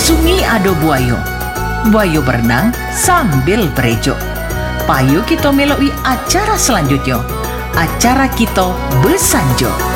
sungai ada buaya. Buaya berenang sambil berejo. Payo kita meloi acara selanjutnya. Acara kita besanjo.